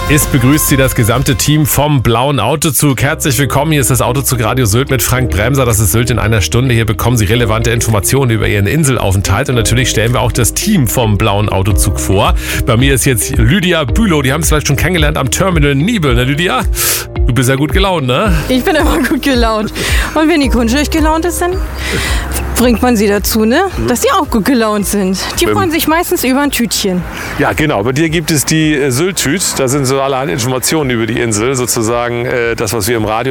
Es begrüßt Sie das gesamte Team vom Blauen Autozug. Herzlich willkommen, hier ist das Autozug Radio Sylt mit Frank Bremser. Das ist Sylt in einer Stunde. Hier bekommen Sie relevante Informationen über Ihren Inselaufenthalt. Und natürlich stellen wir auch das Team vom Blauen Autozug vor. Bei mir ist jetzt Lydia Bülow. Die haben es vielleicht schon kennengelernt am Terminal Niebel. Ne, Lydia? Du bist ja gut gelaunt, ne? Ich bin immer gut gelaunt. Und wenn die Kunden schlecht gelaunt ist, dann bringt man sie dazu, ne? Dass sie auch gut gelaunt sind. Die freuen sich meistens über ein Tütchen. Ja, genau. Bei dir gibt es die Sylt-Tüt. Da sind so allerhand Informationen über die Insel. Sozusagen das, was wir im Radio